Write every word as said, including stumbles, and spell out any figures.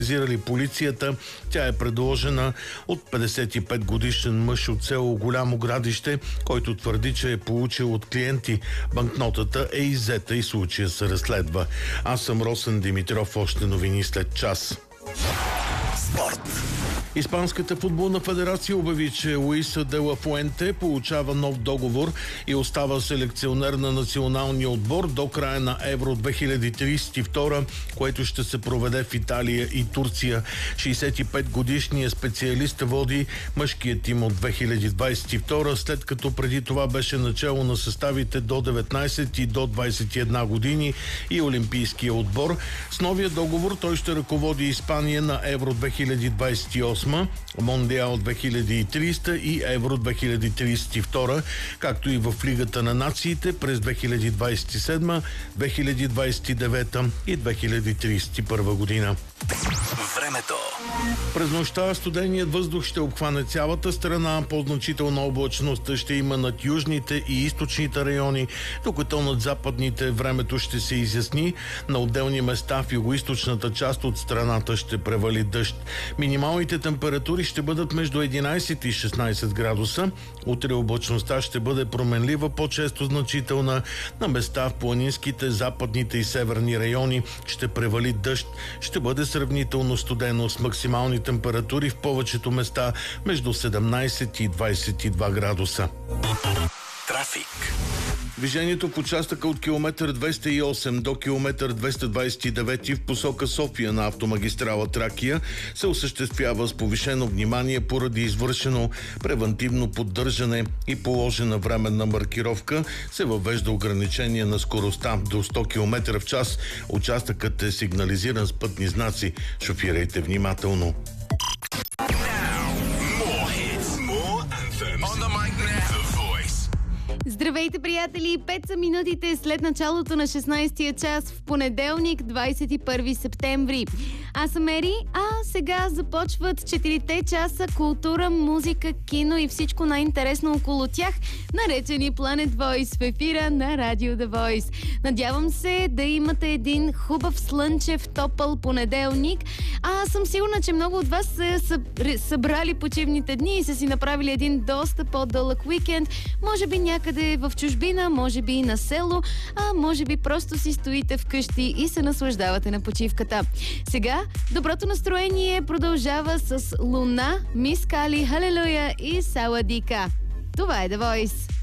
Зирали полицията. Тя е предложена от петдесет и пет годишен мъж от село Голямо Градище, който твърди, че е получил от клиенти. Банкнотата е иззета и случая се разследва. Аз съм Росен Димитров. Още новини след час. Спорт. Испанската футболна федерация обяви, че Луис де ла Фуенте получава нов договор и остава селекционер на националния отбор до края на Евро две хиляди тридесет и втора, което ще се проведе в Италия и Турция. шейсет и пет годишният специалист води мъжкият тим от две хиляди двадесет и втора, след като преди това беше начало на съставите до деветнадесет и до двадесет и една години и олимпийския отбор. С новия договор той ще ръководи Испания на Евро две хиляди двадесет и осма, Мондиал две хиляди тридесета и Евро две хиляди тридесет и втора, както и в Лигата на нациите през две хиляди двадесет и седма, две хиляди двадесет и девета и две хиляди тридесет и първа година. Времето. През нощта студеният въздух ще обхване цялата страна. По-значителна облачност ще има над южните и източните райони, докато над западните времето ще се изясни. На отделни места в югоизточната част от страната ще превали дъжд. Минималните температури ще бъдат между единадесет и шестнадесет градуса. Утре облачността ще бъде променлива, по-често значителна. На места в планинските, западните и северни райони ще превали дъжд. Ще бъде сравнително студено с максимални температури в повечето места между седемнадесет и двадесет и два градуса. Трафик. Движението в участъка от километър двеста и осем до километър двеста двадесет и девет в посока София на автомагистрала Тракия се осъществява с повишено внимание поради извършено превантивно поддържане и положена временна маркировка. Се въвежда ограничение на скоростта до сто километра в час. Участъкът е сигнализиран с пътни знаци. Шофирайте внимателно. Здравейте, приятели! Пет са минутите след началото на шестнадесетия час в понеделник, двадесет и първи септември. Аз съм Ери, а сега започват четирите часа култура, музика, кино и всичко най-интересно около тях, наречени Planet Voice в ефира на Радио The Voice. Надявам се да имате един хубав, слънчев, топъл понеделник. А съм сигурна, че много от вас са събрали почивните дни и са си направили един доста по-дълъг уикенд. Може би някъде в чужбина, може би и на село, а може би просто си стоите вкъщи и се наслаждавате на почивката. Сега доброто настроение продължава с Луна, Мис Кали, Халелуя и Сауадика. Това е The Voice.